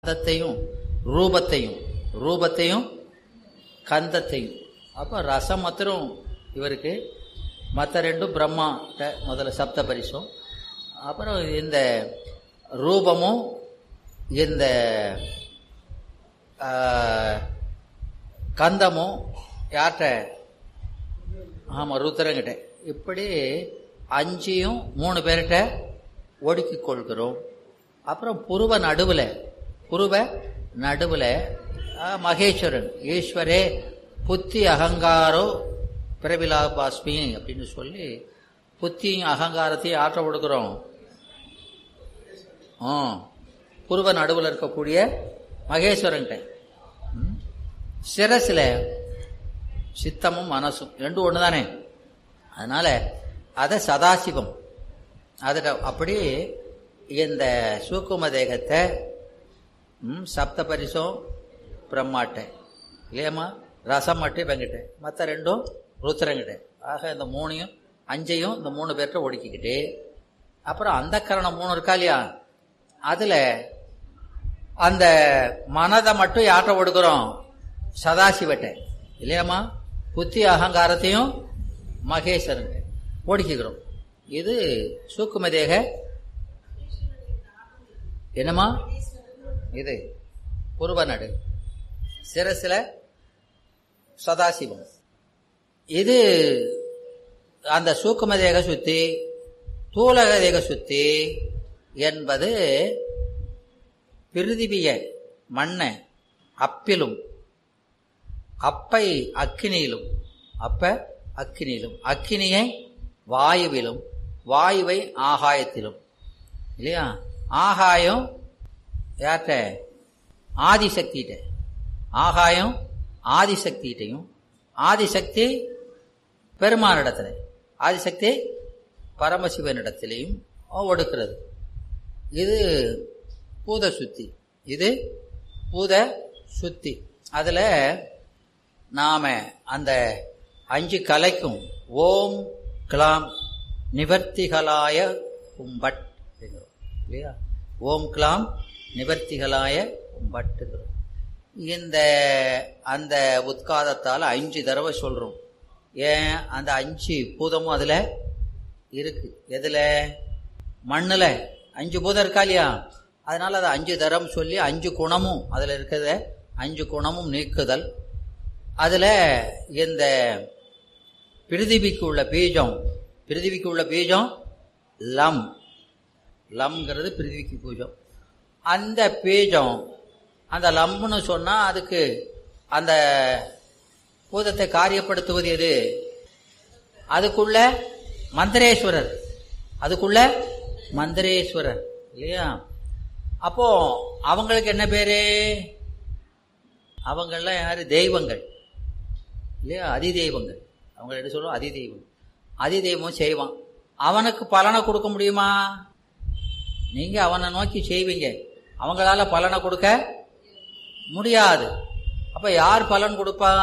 கந்தத்தையும் ரூபத்தையும் கந்தத்தையும். அப்போ ரசம் மாத்திரம் இவருக்கு, மற்ற ரெண்டும் பிரம்மா முதல்ல சப்த பரிசும். அப்புறம் இந்த ரூபமும் இந்த கந்தமும் யார்கிட்ட? ஆமாம், ருத்ரங்கிட்ட. இப்படி 5 3 பேர்கிட்ட ஒடுக்கி கொள்கிறோம். அப்புறம் புருவ நடுவில் மகேஸ்வரன் ஈஸ்வரே புத்தி அகங்காரோ பிரபிலாபாஸ்மி அப்படின்னு சொல்லி புத்தியும் அகங்காரத்தையும் ஆற்ற கொடுக்கிறோம். புருவ நடுவில் இருக்கக்கூடிய மகேஸ்வரன்கிட்ட. சிரசில் சித்தமும் மனசும் ரெண்டும் ஒன்று தானே, அதனால அதை சதாசிவம். அதில் அப்படி இந்த சூக்கும தேகத்தை சப்த பரிசும் பிரம்மாட்டை இல்லையம்மா, ரசம் மட்டும் இவங்கிட்ட, மற்ற ரெண்டும் ருத்ரங்கிட்ட. ஆக இந்த 5 இந்த 3 பேர்கிட்ட ஒடுக்கிக்கிட்டு, அப்புறம் அந்த கரணம் 3 இருக்கா இல்லையா, அதில் அந்த மனதை மட்டும் யாற்ற ஒடுக்கிறோம்? சதாசிவட்டை இல்லையாம்மா. புத்தி அகங்காரத்தையும் மகேஸ்வரன் ஒடுக்கிக்கிறோம். இது சூக்கும தேக என்னம்மா, இது புருவ நடு, சிரசில சதாசிவம். இது அந்த சூக்கும தேக சுத்தி, தூலக தேக சுத்தி என்பது பிருதிவிய மண்ணை அப்பிலும், அப்பை அக்கினியிலும், அக்கினியை வாயுவிலும், வாயுவை ஆகாயத்திலும் இல்லையா. ஆகாயம் யார்கிட்ட? ஆதிசக்திகிட்ட. ஆகாயம் ஆதிசக்திகிட்டையும், ஆதிசக்தி பெருமானிடத்துல, ஆதிசக்தி பரமசிவனிடத்திலையும் ஒடுக்கிறது. இது பூத சுத்தி. அதில் நாம அந்த 5 கலைக்கும் ஓம் கிளாம் நிவர்த்திகளாய கும்பட் இல்லையா. ஓம் கிளாம் நிவர்த்திகளாய கும்பட்டுங்கிறோம். இந்த அந்த உத்காதத்தால் 5 தடவை சொல்றோம். ஏன்? அந்த 5 பூதமும் அதுல இருக்கு. எதுல? மண்ணுல 5 பூதம் இருக்கா இல்லையா, அதனால அதை 5 தரம் சொல்லி 5 குணமும் அதுல இருக்கிறத 5 குணமும் நீக்குதல். அதுல இந்த பிருதிவிக்கு உள்ள பீஜம் லம்ங்கிறது பிருதிவிக்கு பூஜம். அந்த பீஜம், அந்த லம்னு சொன்னா அதுக்கு அந்த பூதத்தை காரியப்படுத்துவது எது? அதுக்குள்ள மந்திரேஸ்வரர் இல்லையா. அப்போ அவங்களுக்கு என்ன பேரு? அவங்கெல்லாம் யாரு? தெய்வங்கள் இல்லையா, அதிதெய்வங்கள். அவங்க என்ன சொல்லுவோம்? அதிதெய்வம் செய்வான். அவனுக்கு பலனை கொடுக்க முடியுமா? நீங்க அவனை நோக்கி செய்வீங்க, அவங்களால பலனை கொடுக்க முடியாது. அப்ப யார் பலன் கொடுப்பா?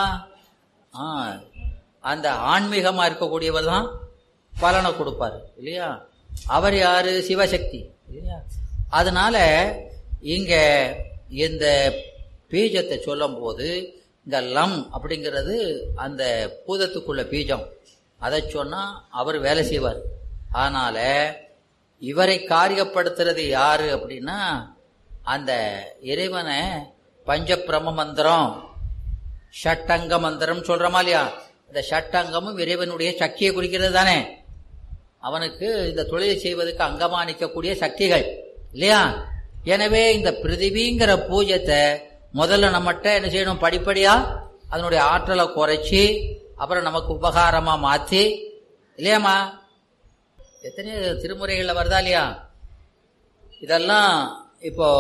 அந்த ஆன்மீகமா இருக்கக்கூடியவர் தான் பலனை கொடுப்பாரு இல்லையா. அவர் யாரு? சிவசக்தி இல்லையா. அதனால இங்க இந்த பீஜத்தை சொல்லும் போது இந்த லம் அப்படிங்கிறது அந்த பூதத்துக்குள்ள பீஜம். அதை சொன்னா அவர் வேலை செய்வார். அதனால இவரை காரியப்படுத்துறது யாரு அப்படின்னா அந்த இறைவனை பஞ்சபிரம மந்திரம், ஷட்டங்க மந்திரம் சொல்றோமா இல்லையா. இந்த ஷட்டங்கமும் இறைவனுடைய சக்தியை குறிக்கிறது தானே. அவனுக்கு இந்த தொழிலை செய்வதற்கு அங்கமா நிற்கக்கூடிய சக்திகள் இல்லையா. எனவே இந்த பிருதிவிங்கிற பூஜத்தை முதல்ல நம்மகிட்ட என்ன செய்யணும்? படிப்படியா அதனுடைய ஆற்றலை குறைச்சி அப்புறம் நமக்கு உபகாரமா மாற்றி இல்லையாமா. எத்தனையோ திருமுறைகள்ல வருதா இல்லையா. இதெல்லாம் இப்போ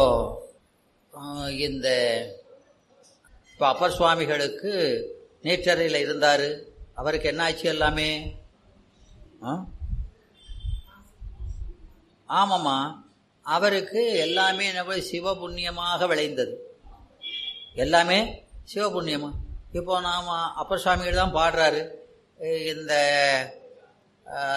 அப்பர் சுவாமிகளுக்கு நேற்றறையில் இருந்தாரு. அவருக்கு என்ன ஆச்சு? எல்லாமே ஆமாம்மா, அவருக்கு எல்லாமே சிவபுண்ணியமாக விளைந்தது. எல்லாமே சிவபுண்ணியமா. இப்போ நாம அப்பர் சுவாமிகள் தான் பாடுறாரு. இந்த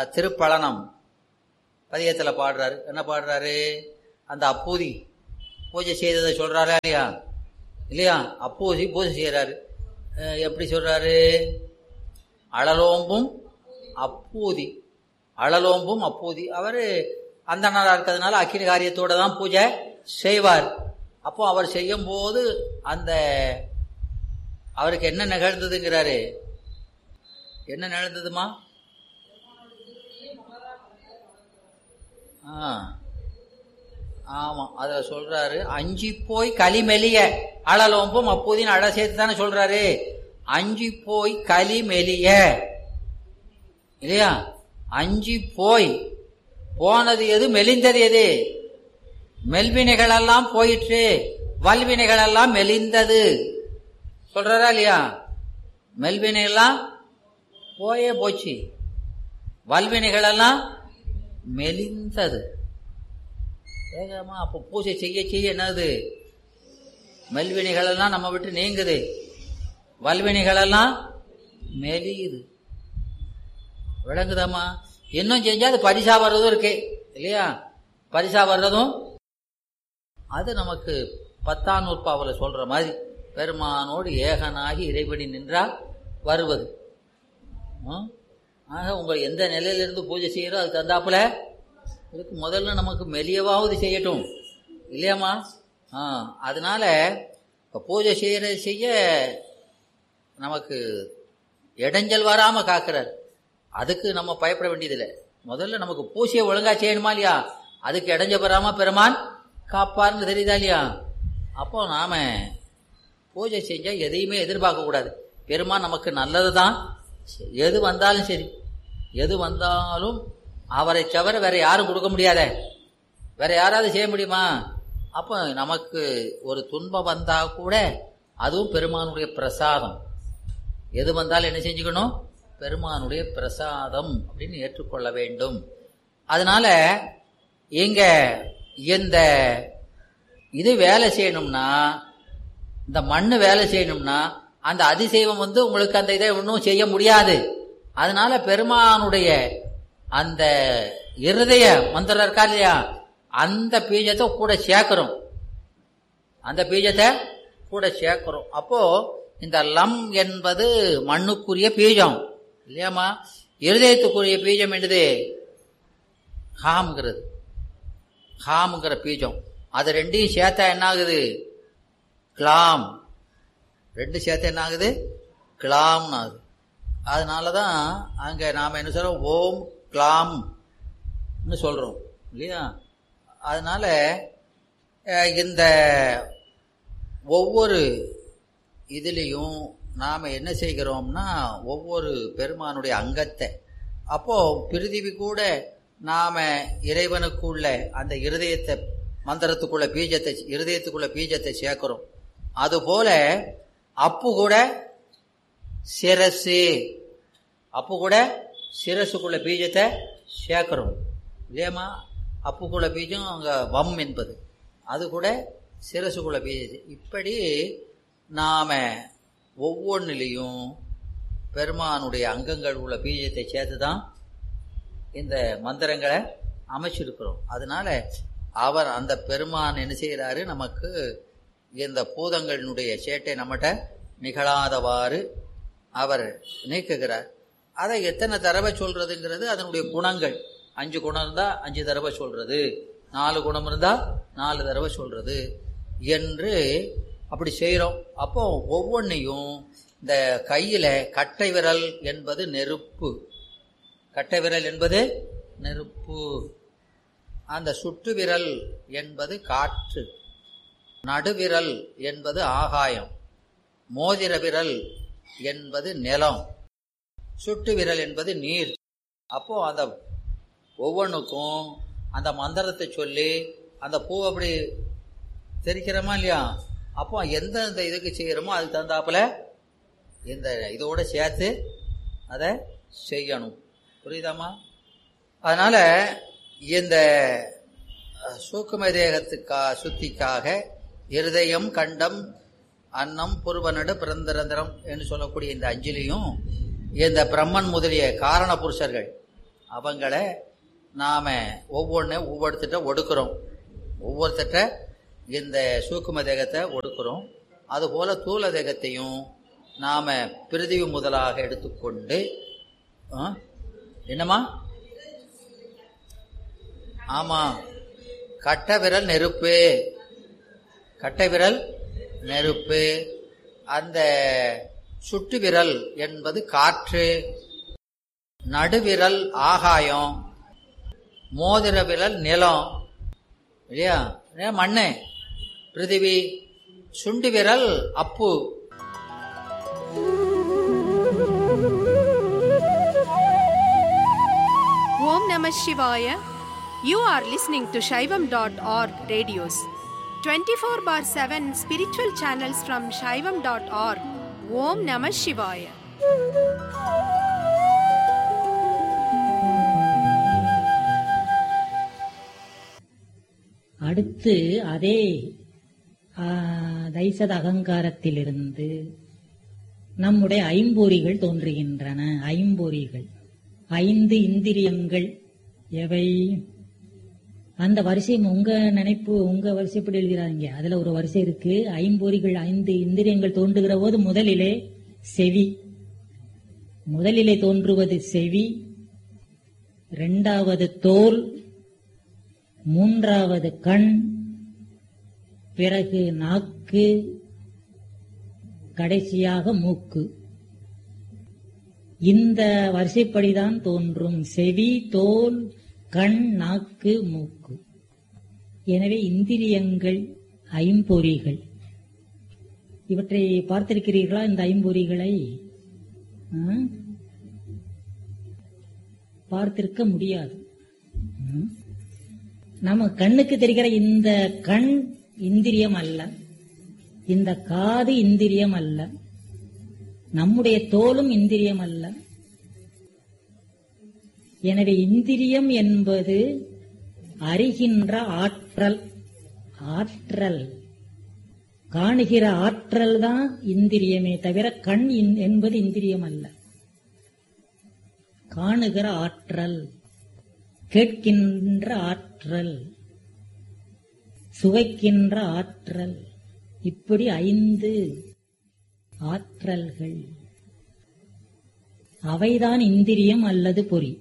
திருப்பழனம் பதியத்தில் பாடுறாரு. என்ன பாடுறாரு? அந்த அப்பூதி பூஜை செய்ததை சொல்றாரா இல்லையா? இல்லையா? அப்பூசி பூஜை செய்யறாரு. எப்படி சொல்றாரு? அழலோம்பும் அப்பூதி, அழலோம்பும் அப்பூதி. அவரு அந்தணரா இருக்கிறதுனால அக்கினி காரியத்தோட தான் பூஜை செய்வார். அப்போ அவர் செய்யும் போது அந்த அவருக்கு என்ன நிகழ்ந்ததுங்கிறாரு. என்ன நிகழ்ந்ததுமா? ஆமா, அத சொல்றாரு. அஞ்சி போய் களிமெலிய, அழலோம்பும் அப்போதின் அழ சேர்த்து தானே சொல்றாரு. அஞ்சி போய் களிமெலிய இல்லையா? அஞ்சி போய் போனது எது? மெலிந்தது எது? மெல்வினைகள் எல்லாம் போயிற்று, வல்வினைகள் எல்லாம் மெலிந்தது சொல்றாரா இல்லையா? மெல்வினை எல்லாம் போயே போச்சு, வல்வினைகள் எல்லாம் மெலிந்தது. வேகமா அப்போ பூஜை செய்ய செய்ய என்னது? மெல்வினைகள் எல்லாம் நம்ம விட்டு நீங்குது, வல்வினைகள் எல்லாம் மெலியுது. விளங்குதாமா? இன்னும் செஞ்சா அது பரிசா வர்றதும் இருக்கு இல்லையா? பரிசா வர்றதும் அது நமக்கு 10ஆம் நூற்பாவில் சொல்ற மாதிரி பெருமானோடு ஏகனாகி இறைவடி நின்றால் வருவது. ஆக உங்க எந்த நிலையிலிருந்து பூஜை செய்யறோ அது தந்தாப்புல இதுக்கு முதல்ல நமக்கு மெலியவாவது செய்யட்டும் இல்லையாமா? அதனால பூஜை செய்ய நமக்கு இடைஞ்சல் வராம காக்கிறார். அதுக்கு நம்ம பயப்பட வேண்டியதில்லை. முதல்ல நமக்கு பூஜையை ஒழுங்கா செய்யணுமா இல்லையா? அதுக்கு இடைஞ்ச பெறாம பெருமான் காப்பார்னு தெரியுதா இல்லையா? அப்போ நாம பூஜை செஞ்சா எதையுமே எதிர்பார்க்க கூடாது. பெருமான் நமக்கு நல்லது தான். எது வந்தாலும் சரி, எது வந்தாலும் அவரை தவிர வேற யாரும் கொடுக்க முடியாத, வேற யாராவது செய்ய முடியுமா? அப்போ நமக்கு ஒரு துன்பம் வந்தா கூட அதுவும் பெருமானுடைய பிரசாதம். எது வந்தாலும் என்ன செஞ்சுக்கணும்? பெருமானுடைய பிரசாதம் அப்படின்னு ஏற்றுக்கொள்ள வேண்டும். அதனால இங்க இந்த இது வேலை செய்யணும்னா, இந்த மண்ணு வேலை செய்யணும்னா அந்த அதிசைவம் உங்களுக்கு அந்த இதை ஒன்றும் செய்ய முடியாது. அதனால பெருமானுடைய அந்த இருதய மந்திரம் இருக்கா இல்லையா, அந்த பீஜத்தை கூட சேர்க்கிறோம், அந்த பீஜத்தை கூட சேர்க்கிறோம். அப்போ இந்த லம் என்பது மண்ணுக்குரிய பீஜம் இல்லையாமா? இருதயத்துக்குரிய பீஜம் என்னது? ஹாம்ங்கிறது, ஹாம்ங்கிற பீஜம். அது ரெண்டையும் சேர்த்தா என்ன ஆகுது? கிளாம். ரெண்டு சேர்த்தா என்ன ஆகுது? கிளாம்னு ஆகுது. அதனாலதான் அங்க நாம என்ன சொல்றோம்? ஓம் கிளாம் சொல்றோம் இல்லையா? அதனால இந்த ஒவ்வொரு இதுலேயும் நாம என்ன செய்கிறோம்னா ஒவ்வொரு பெருமானுடைய அங்கத்தை, அப்போ பிரிதிவி கூட நாம இறைவனுக்குள்ள அந்த இருதயத்தை மந்திரத்துக்குள்ள பீஜத்தை, இருதயத்துக்குள்ள பீஜத்தை சேர்க்கிறோம். அதுபோல அப்பு கூட சிரசு, அப்பு கூட சிரசுக்குள்ள பீஜத்தை சேர்க்கிறோம் இல்லையாமா? அப்புக்குள்ள பீஜம் அங்க வம் என்பது, அது கூட சிரசுக்குள்ள பீஜம். இப்படி நாம ஒவ்வொன்றிலையும் பெருமானுடைய அங்கங்கள் உள்ள பீஜத்தை சேர்த்துதான் இந்த மந்திரங்களை அமைச்சிருக்கிறோம். அதனால அவர் அந்த பெருமான் என்ன செய்யறாரு? நமக்கு இந்த பூதங்களினுடைய சேட்டை நம்மகிட்ட நிகழாதவாறு அவர் நீக்குகிறார். அதை எத்தனை தடவை சொல்றதுங்கிறது அதனுடைய குணங்கள். 5 குணம் இருந்தா 5 தடவை சொல்றது, 4 குணம் இருந்தா 4 தடவை சொல்றது என்று அப்படி செய்யறோம். அப்போ ஒவ்வொன்றையும் இந்த கையில கட்டை விரல் என்பது நெருப்பு, கட்டை விரல் என்பது நெருப்பு, அந்த சுட்டு விரல் என்பது காற்று, நடுவிரல் என்பது ஆகாயம், மோதிர விரல் என்பது நிலம், சுட்டு விரல் என்பது நீர். அப்போ அந்த ஒவ்வொன்றுக்கும் அந்த மந்திரத்தை சொல்லி அந்த பூவை அப்படி தெரிக்கிறோமா இல்லையா? அப்போ எந்தெந்த இதுக்கு செய்யறோமோ அதுக்கு தகுந்தாப்புல இந்த இதோட சேர்த்து அதை செய்யணும். புரியுதாமா? அதனால இந்த சூக்கும தேகத்துக்கா சுத்திக்காக இருதயம், கண்டம், அன்னம், புருவநடு, பிறந்திரந்திரம் என்று சொல்லக்கூடிய இந்த 5லையும் இந்த பிரம்மன் முதலிய காரண புருஷர்கள் அவங்களை நாம ஒவ்வொருத்தட்ட ஒடுக்கிறோம். ஒவ்வொருத்தட்ட இந்த சூக்கும தேகத்தை ஒடுக்கிறோம். அதுபோல தூல தேகத்தையும் நாம பிரிதிவி முதலாக எடுத்துக்கொண்டு என்னமா ஆமா கட்டை விரல் நெருப்பு, கட்டை விரல் நெருப்பு, அந்த சுட்டு விரல் என்பது காற்று, நடுவிரல் ஆகாயம், மோதிர விரல் நிலம் இல்லையா, மண்ணு பிருத்திவி, சுண்டு விரல் அப்பு. Om Namah Shivaya. You are listening to Shaivam.org radios. 24/7 spiritual channels from Shaivam.org. Om Namah Shivaya. அடுத்து அதே தைசத அகங்காரத்திலிருந்து நம்முடைய ஐம்பொறிகள் தோன்றுகின்றன. ஐம்பொறிகள், 5 இந்திரியங்கள் எவை? அந்த வரிசை உங்க நினைப்பு, உங்க வரிசைப்படி எழுதுறாங்க. அதுல ஒரு வரிசை இருக்கு. ஐம்பொறிகள் 5 இந்திரியங்கள் தோன்றுகிற போது முதலிலே செவி, முதலிலே தோன்றுவது செவி, 2வது தோல், 3வது கண், பிறகு நாக்கு, கடைசியாக மூக்கு. இந்த வரிசைப்படிதான் தோன்றும் செவி, தோல், கண், நாக்கு, மூக்கு. எனவே இந்திரியங்கள் ஐம்பொறிகள். இவற்றை பார்த்திருக்கிறீர்களா? இந்த ஐம்பொறிகளை பார்த்திருக்க முடியாது. நம்ம கண்ணுக்கு தெரிகிற இந்த கண் இந்திரியம் அல்ல, இந்த காது இந்திரியம் அல்ல, நம்முடைய தோலும் இந்திரியம் அல்ல. எனவே இந்திரியம் என்பது அறிகின்ற ஆற்றல். ஆற்றல், காணுகிற ஆற்றல் தான் இந்திரியமே தவிர கண் என்பது இந்திரியம் அல்ல. காணுகிற ஆற்றல், கேட்கின்ற ஆற்றல், சுவைக்கின்ற ஆற்றல், இப்படி 5 ஆற்றல்கள். அவைதான் இந்திரியம் அல்லது பொறி.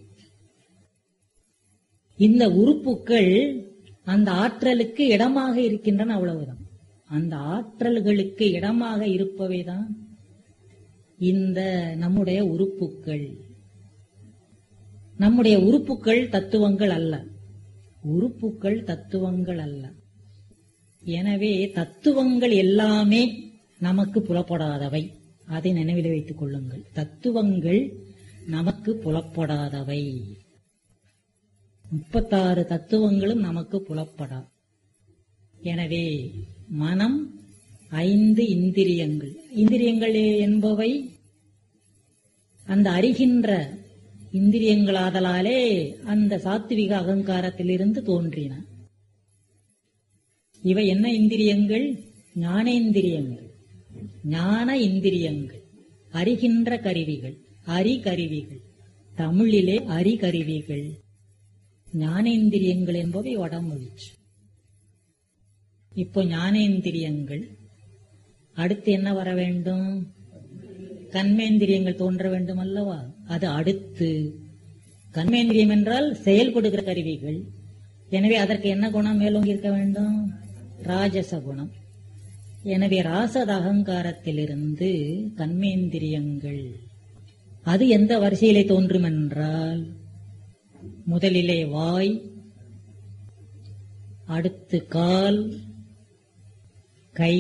இந்த உறுப்புக்கள் அந்த ஆற்றலுக்கு இடமாக இருக்கின்றன, அவ்வளவுதான். அந்த ஆற்றல்களுக்கு இடமாக இருப்பவைதான் இந்த நம்முடைய உறுப்புக்கள். நம்முடைய உறுப்புக்கள் தத்துவங்கள் அல்ல, உறுப்புக்கள் தத்துவங்கள் அல்ல. எனவே தத்துவங்கள் எல்லாமே நமக்கு புலப்படாதவை. அதை நினைவில் வைத்துக் கொள்ளுங்கள். தத்துவங்கள் நமக்கு புலப்படாதவை. 36 தத்துவங்களும் நமக்கு புலப்படா. எனவே மனம், 5 இந்திரியங்கள். இந்திரியங்கள் என்பவை அந்த அறிகின்ற இந்திரியங்களாதலாலே அந்த சாத்விக அகங்காரத்திலிருந்து தோன்றின. இவை என்ன இந்திரியங்கள்? ஞானேந்திரியங்கள், ஞான இந்திரியங்கள், அறிகின்ற கருவிகள், அறிகருவிகள். தமிழிலே அறிகருவிகள். ஞானேந்திரியங்கள் என்பவை வடமொழிச்சு. இப்போ ஞானேந்திரியங்கள். அடுத்து என்ன வர வேண்டும்? கர்மேந்திரியங்கள் தோன்ற வேண்டும் அல்லவா? அது அடுத்து. கர்மேந்திரியம் என்றால் செயல்படுகிற கருவிகள். எனவே அதற்கு என்ன குணம் மேலோங்கி இருக்க வேண்டும்? ராஜச குணம். எனவே ராசத அகங்காரத்திலிருந்து கர்மேந்திரியங்கள். அது எந்த வரிசையிலே தோன்றும் என்றால், முதலிலே வாய், அடுத்து கால், கை,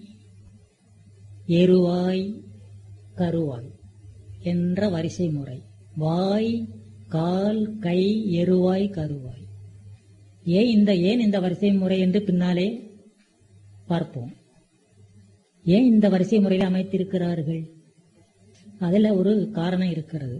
எருவாய், கருவாய் என்ற வரிசை முறை. வாய், கால், கை, எருவாய், கருவாய். ஏன் இந்த வரிசை முறை என்று பின்னாலே பார்ப்போம். ஏன் இந்த வரிசை முறையில் அமைத்திருக்கிறார்கள்? அதுல ஒரு காரணம் இருக்கிறது.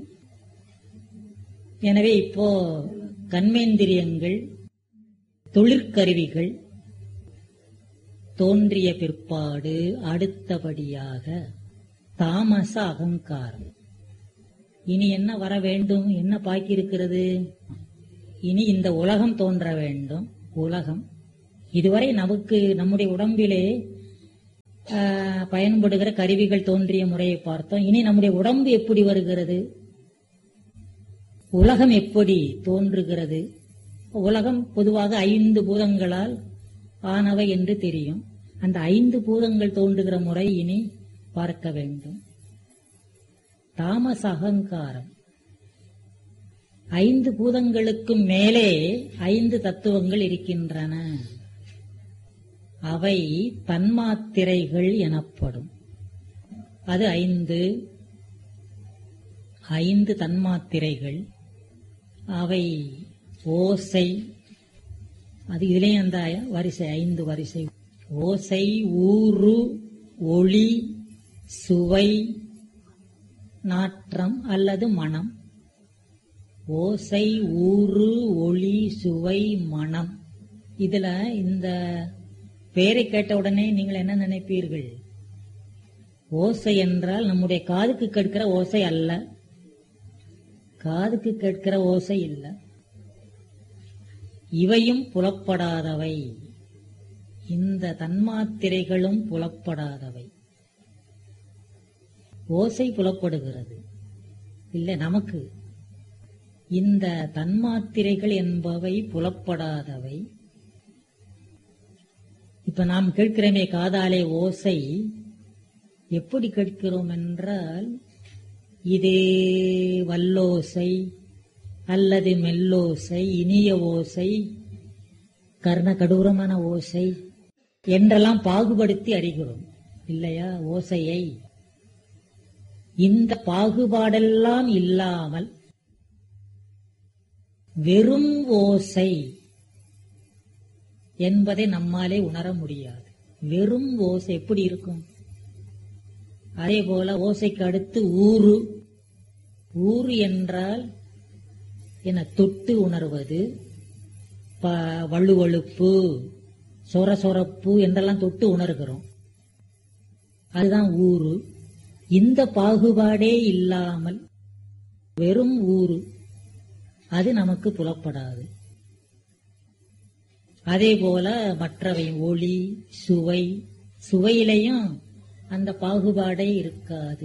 எனவே இப்போ கர்மேந்திரியங்கள், தொழிற்கருவிகள் தோன்றிய பிற்பாடு அடுத்தபடியாக தாமச அகங்காரம். இனி என்ன வர வேண்டும்? என்ன பாக்கி இருக்கிறது? இனி இந்த உலகம் தோன்ற வேண்டும். உலகம் இதுவரை நமக்கு நம்முடைய உடம்பிலே பயன்படுகிற கருவிகள் தோன்றிய முறையை பார்த்தோம். இனி நம்முடைய உடம்பு எப்படி வருகிறது, உலகம் எப்படி தோன்றுகிறது. உலகம் பொதுவாக 5 பூதங்களால் ஆனவை என்று தெரியும். அந்த 5 பூதங்கள் தோன்றுகிற முறை இனி பார்க்க வேண்டும். தாமச அகங்காரம் 5 பூதங்களுக்கு மேலே 5 தத்துவங்கள் இருக்கின்றன. அவை தன்மாத்திரைகள் எனப்படும். அது 5 தன்மாத்திரைகள். அவை ஓசை, அது இதுலயும் அந்த வரிசை 5 வரிசை. ஓசை, ஊறு, ஒளி, சுவை, நாற்றம் அல்லது மனம். ஓசை, ஊறு, ஒளி, சுவை, மனம். இதுல இந்த பெயரை கேட்ட உடனே நீங்கள் என்ன நினைப்பீர்கள்? ஓசை என்றால் நம்முடைய காதுக்கு கேட்கிற ஓசை அல்ல, காதுக்கு கேட்கிற ஓசை இல்ல. இவையும் புலப்படாதவை, இந்த தன்மாத்திரைகளும் புலப்படாதவை. ஓசை புலப்படுகிறது இல்லை நமக்கு, இந்த தன்மாத்திரைகள் என்பவை புலப்படாதவை. இப்ப நாம் கேட்கிறோமே காதாலே ஓசை, எப்படி கேட்கிறோம் என்றால், இது வல்லோசை அல்லது மெல்லோசை, இனிய ஓசை, கர்ண கடூரமான ஓசை என்றெல்லாம் பாகுபடுத்தி அறிகிறோம் இல்லையா ஓசையை. இந்த பாகுபாடெல்லாம் இல்லாமல் வெறும் ஓசை என்பதை நம்மாலே உணர முடியாது. வெறும் ஓசை எப்படி இருக்கும்? அதே போல ஓசைக்கு அடுத்து ஊறு. ஊறு என்றால் என தொட்டு உணர்வது, வழுவழுப்பு, சொரசொரப்பு என்றெல்லாம் தொட்டு உணர்கிறோம், அதுதான் ஊறு. இந்த பாகுபாடே இல்லாமல் வெறும் ஊறு, அது நமக்கு புலப்படாது. அதே போல மற்றவை ஒளி, சுவை, சுவையிலையும் அந்த பாகுபாடே இருக்காது.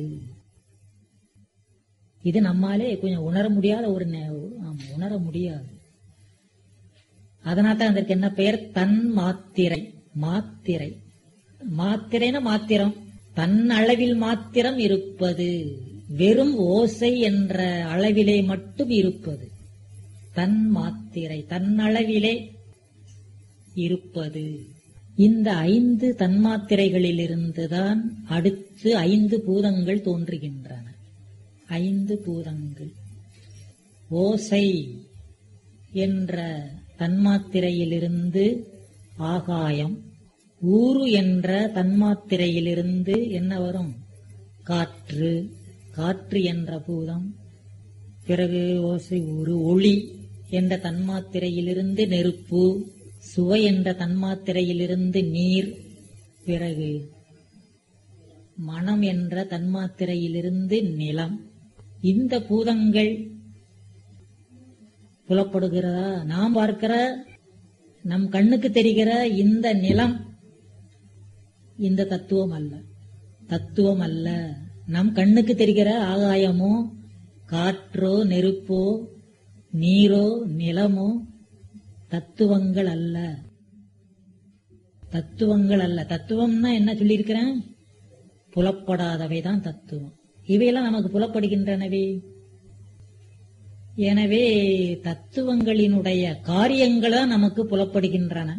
இது நம்மாலே கொஞ்சம் உணர முடியாத உணர முடியாது. அதனால்தான் அதற்கு என்ன பெயர்? தன் மாத்திரை. மாத்திரை, மாத்திரைனா மாத்திரம், தன் அளவில் மாத்திரம் இருப்பது, வெறும் ஓசை என்ற அளவிலே மட்டும் இருப்பது. தன் மாத்திரை, தன்னளவிலே இருப்பது. இந்த 5 தன்மாத்திரைகளிலிருந்துதான் அடுத்து 5 பூதங்கள் தோன்றுகின்றன. 5 பூதங்கள். ஓசை என்ற தன்மாத்திரையிலிருந்து ஆகாயம், ஊறு என்ற தன்மாத்திரையிலிருந்து என்ன வரும்? காற்று. காற்று என்ற பூதம். பிறகு ஓசை, ஊறு. ஒளி என்ற தன்மாத்திரையிலிருந்து நெருப்பு. சுவை என்ற தன்மாத்திரையிலிருந்து நீர். பிறகு மனம் என்ற தன்மாத்திரையிலிருந்து நிலம். இந்த பூதங்கள் புலப்படுகிறதா? நாம் பார்க்கிற, நம் கண்ணுக்கு தெரிகிற இந்த நிலம் இந்த தத்துவம் அல்ல, தத்துவம் அல்ல. நம் கண்ணுக்கு தெரிகிற ஆகாயமோ, காற்றோ, நெருப்போ, நீரோ, நிலமோ தத்துவங்கள் அல்ல, தத்துவங்கள் அல்ல. தத்துவம்னா என்ன சொல்லியிருக்கிறேன்? புலப்படாதவைதான் தத்துவம். இவையெல்லாம் நமக்கு புலப்படுகின்றனவே. எனவே தத்துவங்களினுடைய காரியங்களா நமக்கு புலப்படுகின்றன.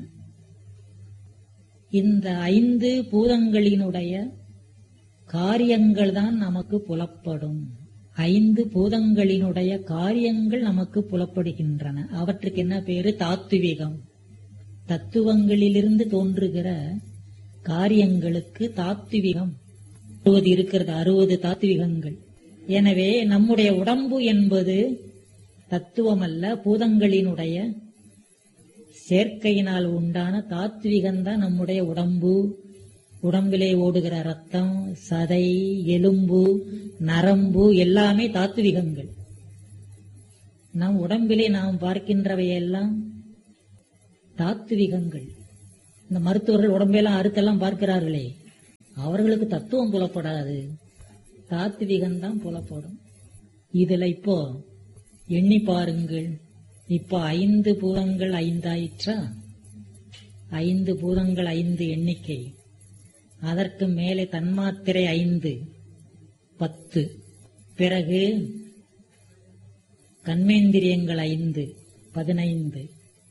இந்த 5 பூதங்களினுடைய காரியங்கள் தான் நமக்கு புலப்படும். 5 பூதங்களினுடைய காரியங்கள் நமக்கு புலப்படுகின்றன. அவற்றுக்கு என்ன பேரு? தாத்துவிகம். தத்துவங்களிலிருந்து தோன்றுகிற காரியங்களுக்கு தாத்துவிகம் 60 இருக்கிறது. 60 தாத்துவிகங்கள். எனவே நம்முடைய உடம்பு என்பது தத்துவம் அல்ல, பூதங்களினுடைய சேர்க்கையினால் உண்டான தாத்விகம்தான் நம்முடைய உடம்பு. உடம்பிலே ஓடுகிற ரத்தம், சதை, எலும்பு, நரம்பு எல்லாமே தாத்விகங்கள். நம் உடம்பிலே நாம் பார்க்கின்றவையெல்லாம் தாத்விகங்கள். இந்த மருத்துவர்கள் உடம்பெல்லாம் அறுத்தெல்லாம் பார்க்கிறார்களே, அவர்களுக்கு தத்துவம் புலப்படாது, தாத்விகம்தான் புலப்படும். இதுல இப்போ எண்ணி பாருங்கள். இப்போ 5 பூதங்கள் 5 ஆயிற்றா? 5 பூதங்கள் 5 எண்ணிக்கை. அதற்கு மேலே தன்மாத்திரை 5 10. பிறகு கர்மேந்திரியங்கள் 5 15.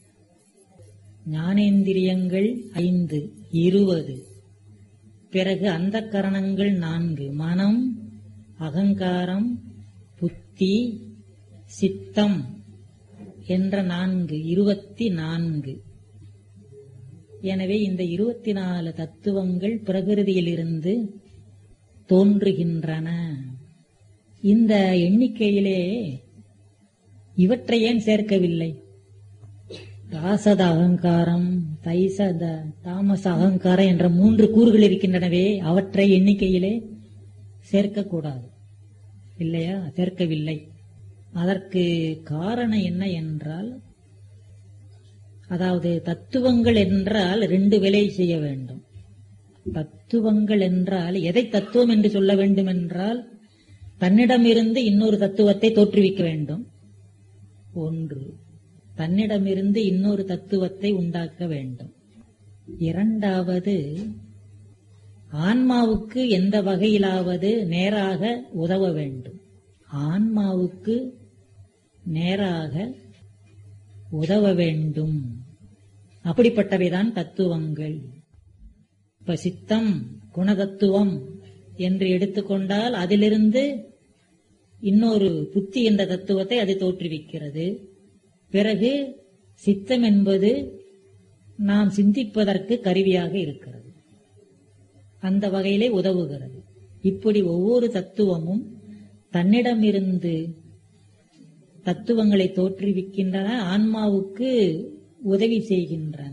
ஞானேந்திரியங்கள் 5 20. பிறகு அந்தக்கரணங்கள் 4, மனம், அகங்காரம், புத்தி, சித்தம் என்ற 4, 24. எனவே இந்த 24 தத்துவங்கள் பிரகிருதியிலிருந்து தோன்றுகின்றன. இந்த எண்ணிக்கையிலே இவற்றை ஏன் சேர்க்கவில்லை? ராசத அகங்காரம், தைசத தாமச அகங்காரம் என்ற 3 கூறுகள் இருக்கின்றனவே, அவற்றை எண்ணிக்கையிலே சேர்க்கக்கூடாது இல்லையா? சேர்க்கவில்லை. அதற்கு காரணம் என்ன என்றால், அதாவது தத்துவங்கள் என்றால் 2 வேலை செய்ய வேண்டும். தத்துவங்கள் என்றால் எதை தத்துவம் என்று சொல்ல வேண்டும் என்றால், தன்னிடமிருந்து இன்னொரு தத்துவத்தை தோற்றுவிக்க வேண்டும். 1, தன்னிடமிருந்து இன்னொரு தத்துவத்தை உண்டாக்க வேண்டும். 2வது, ஆன்மாவுக்கு எந்த வகையிலாவது நேராக உதவ வேண்டும். ஆன்மாவுக்கு நேராக உதவ வேண்டும். அப்படிப்பட்டவைதான் தத்துவங்கள். இப்ப சித்தம் குணதத்துவம் என்று எடுத்துக்கொண்டால் அதிலிருந்து இன்னொரு புத்தி என்ற தத்துவத்தை அது தோற்றுவிக்கிறது. பிறகு சித்தம் என்பது நாம் சிந்திப்பதற்கு கருவியாக இருக்கிறது, அந்த வகையிலே உதவுகிறது. இப்படி ஒவ்வொரு தத்துவமும் தன்னிடமிருந்து தத்துவங்களை தோற்றுவிக்கின்றன, ஆன்மாவுக்கு உதவி செய்கின்றன.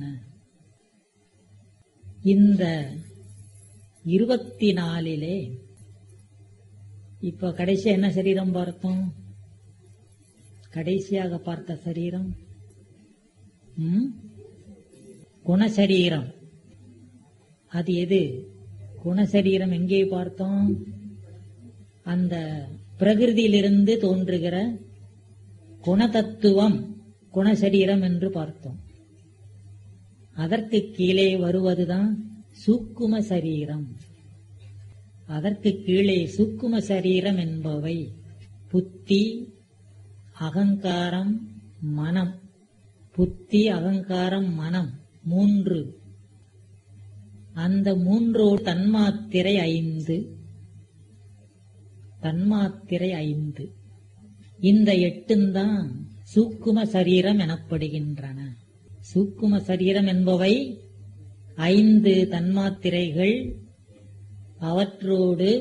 இந்த 24 இப்ப கடைசியா என்ன சரீரம் பார்த்தோம்? கடைசியாக பார்த்த சரீரம் குணசரீரம். அது எது? குணசரீரம் எங்கே பார்த்தோம்? அந்த பிரகிருதியிலிருந்து தோன்றுகிற குணதத்துவம் குணசரீரம் என்று பார்த்தோம். அதற்கு கீழே வருவதுதான் சூக்கும சரீரம். அதற்கு கீழே சூக்கும சரீரம் என்பவை புத்தி, அகங்காரம், மனம். புத்தி, அகங்காரம், மனம் 3. அந்த 3ஓடு தன்மாத்திரை 5. தன்மாத்திரை 5. இந்த 8 தான் சூக்கும சரீரம் எனப்படுகின்றன. சூக்கும சரீரம் என்பவை 5 தன்மாத்திரைகள், அவற்றோடு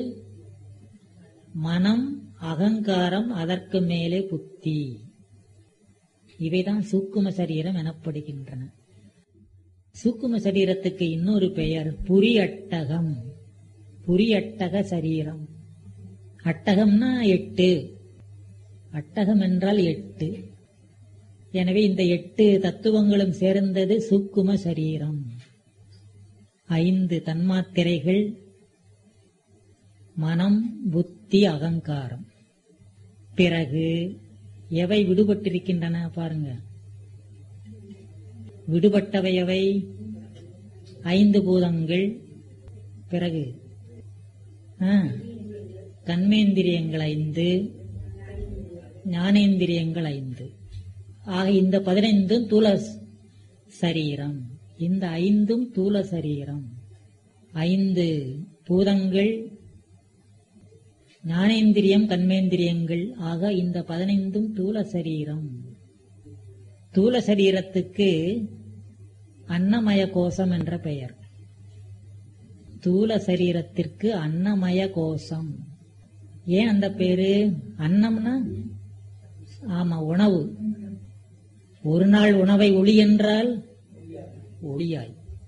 மனம், அகங்காரம், அதற்கு மேலே புத்தி. இவைதான் சூக்கும சரீரம் எனப்படுகின்றன. சூக்கும சரீரத்துக்கு இன்னொரு பெயர் புரியட்டகம். புரியட்டக சரீரம். அட்டகம்னா 8. அட்டகம் என்றால் 8. எனவே இந்த 8 தத்துவங்களும் சேர்ந்தது சூக்கும சரீரம். 5 தன்மாத்திரைகள், மனம், புத்தி, அகங்காரம். பிறகு எவை விடுபட்டிருக்கின்றன பாருங்க. விடுபட்டவை எவை? 5 பூதங்கள். பிறகு கர்மேந்திரியங்கள் 5, ஞானேந்திரியங்கள் 5. ஆக இந்த 15 தூல சரீரம். இந்த 5 தூல சரீரம். 5 பூதங்கள், ஞானேந்திரியம், கர்மேந்திரியங்கள். ஆக இந்த 15 தூல சரீரம். தூல சரீரத்துக்கு அன்னமய கோஷம் என்ற பெயர். தூல சரீரத்திற்கு அன்னமய கோஷம். ஏன் அந்த பேரு? அன்னம்னா ஆமா உணவு. ஒரு நாள் உணவை ஒளி என்றால் ஒளியாய்.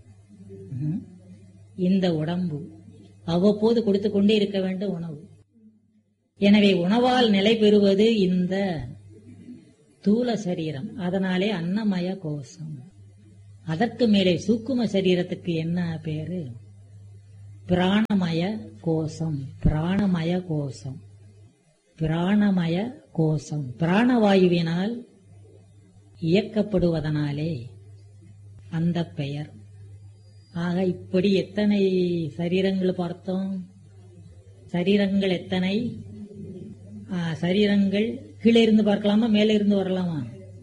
இந்த உடம்பு அவ்வப்போது கொடுத்து கொண்டே இருக்க வேண்டும் உணவு. எனவே உணவால் நிலை பெறுவது இந்த தூல சரீரம். அதனாலே அன்னமய கோஷம். அதற்கு மேலே சூக்கும சரீரத்துக்கு என்ன பேரு? பிராணமய கோஷம். பிராணமய கோஷம், பிராணமய கோஷம். பிராணவாயுவினால் இயக்கப்படுவதனாலே அந்த பெயர். ஆக இப்படி எத்தனை சரீரங்கள் பார்த்தோம்? சரீரங்கள் எத்தனை? சரீரங்கள் கீழே இருந்து பார்க்கலாமா, மேலே இருந்து வரலாமா?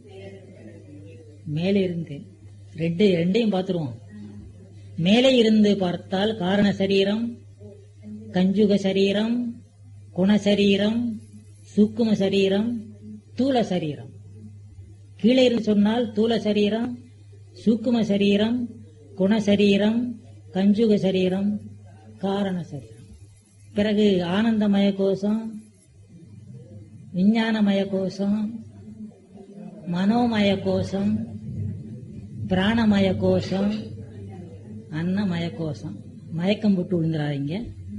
மேலே இருந்து. ரெண்டையும் பார்த்துருவோம். மேலே இருந்து பார்த்தால் காரண சரீரம், கஞ்சுக சரீரம், குணசரீரம், சூக்கும சரீரம், தூல சரீரம். கீழே இருந்து சொன்னால் தூல சரீரம், சூக்கும சரீரம், குணசரீரம், கஞ்சுக சரீரம், காரண சரீரம். பிறகு ஆனந்தமய கோஷம், விஞ்ஞானமய கோஷம், மனோமய கோஷம், பிராணமய கோஷம், அன்னமய கோஷம். மயக்கம் போட்டு விழுந்துறாங்க.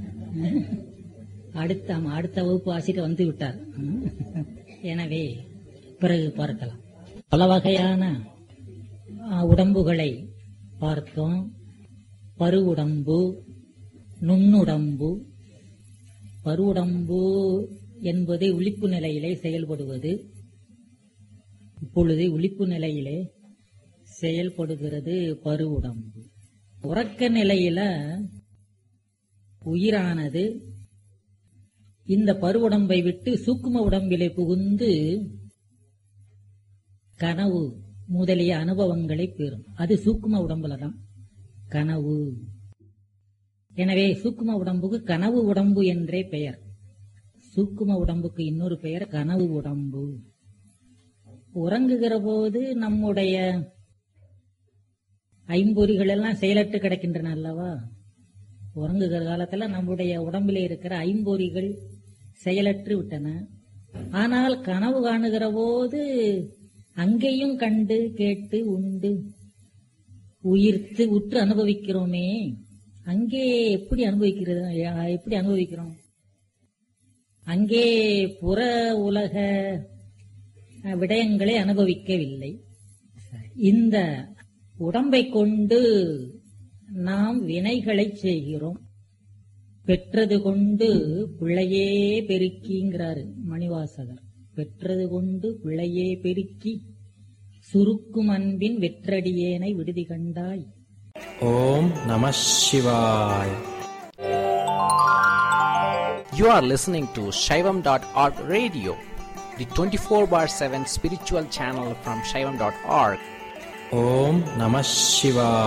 அடுத்த வகுப்பு ஆசிரியர் வந்து விட்டார். எனவே பிறகு பார்க்கலாம். பல வகையான உடம்புகளை பார்த்தோம். பருவுடம்பு, நுண்ணுடம்பு. பருவுடம்பு என்பது விழிப்பு நிலையிலே செயல்படுவது. இப்பொழுது விழிப்பு நிலையிலே செயல்படுகிறது பருவுடம்பு. உறக்க நிலையில உயிரானது இந்த பருவுடம்பை விட்டு சூக்கும உடம்பிலே புகுந்து கனவு முதலிய அனுபவங்களை பெறும். அது சூக்கும உடம்புலதான் கனவு. எனவே சூக்கும உடம்புக்கு கனவு உடம்பு என்றே பெயர். சூக்கும உடம்புக்கு இன்னொரு பெயர் கனவு உடம்பு. உறங்குகிற போது நம்முடைய ஐம்பொறிகள் எல்லாம் செயலற்று கிடக்கின்றன அல்லவா? உறங்குகிற காலத்துல நம்முடைய உடம்பிலே இருக்கிற ஐம்பொறிகள் செயலற்று விட்டன. ஆனால் கனவு காணுகிற போது அங்கேயும் கண்டு கேட்டு உண்டு உயிர்த்து உற்று அனுபவிக்கிறோமே. அங்கே எப்படி அனுபவிக்கிறோம்? அங்கே புற உலக விடயங்களை அனுபவிக்கவில்லை. இந்த உடம்பை கொண்டு நாம் வினைகளை செய்கிறோம். பெற்றது கொண்டு பிள்ளையே பெருக்கிங்கிறாரு மணிவாசகர். பெற்றது கொண்டு பிள்ளையே பெருக்கி சுருக்கும் அன்பின் வெற்றடியேனை விடுதி கண்டாய். ஓம் நம சிவாய. You are listening to Shaivam.org radio, the 24/7 spiritual channel from Shaivam.org. Om Namah Shivaya.